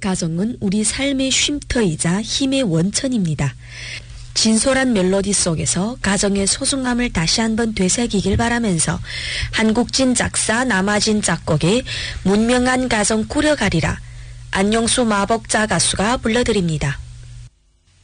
가정은 우리 삶의 쉼터이자 힘의 원천입니다. 진솔한 멜로디 속에서 가정의 소중함을 다시 한번 되새기길 바라면서 한국진 작사 남아진 작곡의 문명한 가정 꾸려가리라 안녕수 마복자 가수가 불러드립니다.